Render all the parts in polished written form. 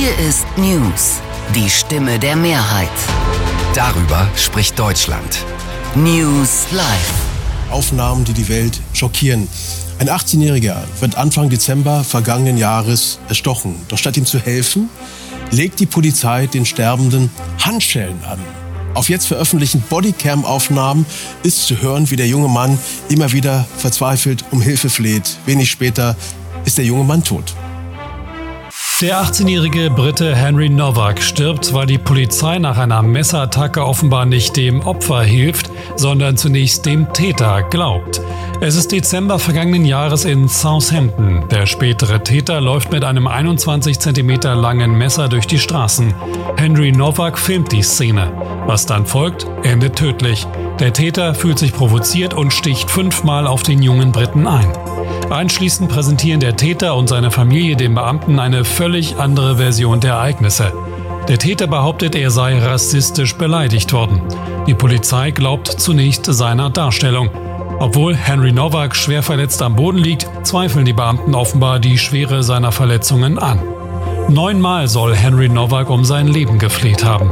Hier ist News, die Stimme der Mehrheit. Darüber spricht Deutschland. News Live. Aufnahmen, die die Welt schockieren. Ein 18-Jähriger wird Anfang Dezember vergangenen Jahres erstochen. Doch statt ihm zu helfen, legt die Polizei den Sterbenden Handschellen an. Auf jetzt veröffentlichten Bodycam-Aufnahmen ist zu hören, wie der junge Mann immer wieder verzweifelt um Hilfe fleht. Wenig später ist der junge Mann tot. Der 18-jährige Brite Henry Novak stirbt, weil die Polizei nach einer Messerattacke offenbar nicht dem Opfer hilft, sondern zunächst dem Täter glaubt. Es ist Dezember vergangenen Jahres in Southampton. Der spätere Täter läuft mit einem 21 cm langen Messer durch die Straßen. Henry Novak filmt die Szene. Was dann folgt, endet tödlich. Der Täter fühlt sich provoziert und sticht 5-mal auf den jungen Briten ein. Anschließend präsentieren der Täter und seine Familie dem Beamten eine völlig andere Version der Ereignisse. Der Täter behauptet, er sei rassistisch beleidigt worden. Die Polizei glaubt zunächst seiner Darstellung. Obwohl Henry Novak schwer verletzt am Boden liegt, zweifeln die Beamten offenbar die Schwere seiner Verletzungen an. 9-mal soll Henry Novak um sein Leben gefleht haben.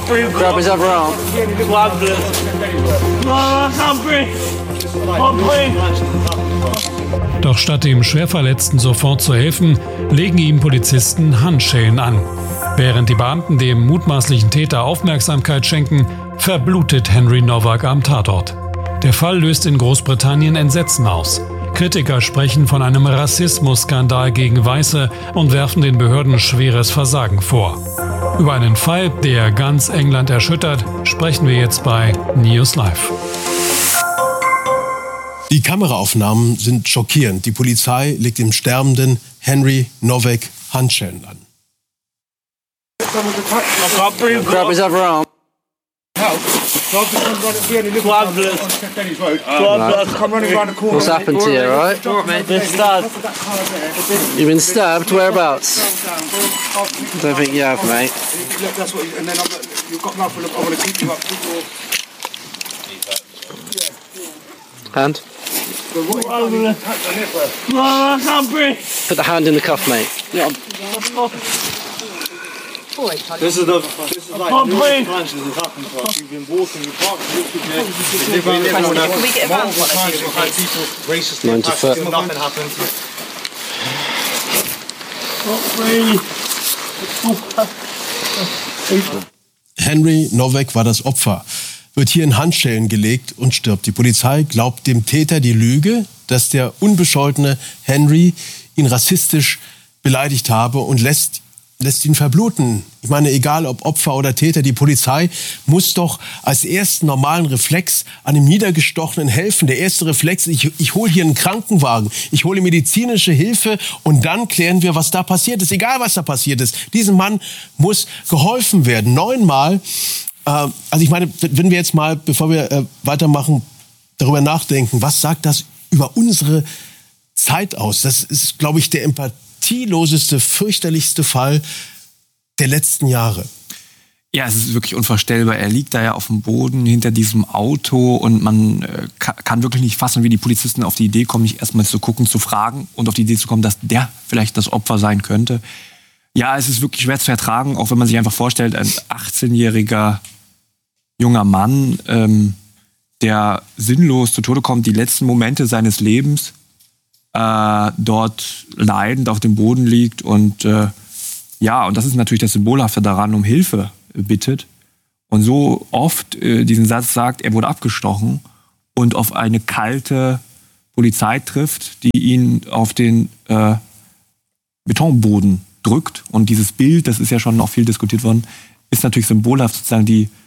Doch statt dem Schwerverletzten sofort zu helfen, legen ihm Polizisten Handschellen an. Während die Beamten dem mutmaßlichen Täter Aufmerksamkeit schenken, verblutet Henry Novak am Tatort. Der Fall löst in Großbritannien Entsetzen aus. Kritiker sprechen von einem Rassismusskandal gegen Weiße und werfen den Behörden schweres Versagen vor. Über einen Fall, der ganz England erschüttert, sprechen wir jetzt bei News Live. Die Kameraaufnahmen sind schockierend. Die Polizei legt dem sterbenden Henry Novak Handschellen an. Grab his other arm. What's happened to you, right? You've been stabbed? Whereabouts? I don't think you have, mate. Hand? Put the hand in the cuff, mate. Yeah. This is like New times this has happened to us. You've been walking, you parked, Can we get around one of people racist 90 foot. Nothing happened. Henry Novak war das Opfer, wird hier in Handschellen gelegt und stirbt. Die Polizei glaubt dem Täter die Lüge, dass der unbescholtene Henry ihn rassistisch beleidigt habe und lässt ihn verbluten. Ich meine, egal ob Opfer oder Täter, die Polizei muss doch als ersten normalen Reflex einem Niedergestochenen helfen. Der erste Reflex, ich hole hier einen Krankenwagen, ich hole medizinische Hilfe und dann klären wir, was da passiert ist. Egal, was da passiert ist. Diesem Mann muss geholfen werden. 9-mal. Also ich meine, wenn wir jetzt mal, bevor wir weitermachen, darüber nachdenken, was sagt das über unsere Zeit aus? Das ist, glaube ich, der empathieloseste, fürchterlichste Fall der letzten Jahre. Ja, es ist wirklich unvorstellbar. Er liegt da ja auf dem Boden hinter diesem Auto und man kann wirklich nicht fassen, wie die Polizisten auf die Idee kommen, nicht erstmal zu gucken, zu fragen und auf die Idee zu kommen, dass der vielleicht das Opfer sein könnte. Ja, es ist wirklich schwer zu ertragen, auch wenn man sich einfach vorstellt, ein 18-jähriger junger Mann, der sinnlos zu Tode kommt, die letzten Momente seines Lebens dort leidend auf dem Boden liegt und und das ist natürlich das Symbolhafte daran, um Hilfe bittet und so oft diesen Satz sagt, er wurde abgestochen und auf eine kalte Polizei trifft, die ihn auf den Betonboden drückt und dieses Bild, das ist ja schon noch viel diskutiert worden, ist natürlich symbolhaft sozusagen die